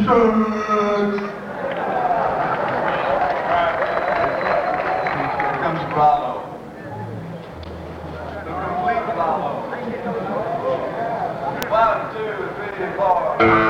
Drugs. Here comes Bravo. The complete Bravo. 1, 2, 3, 4.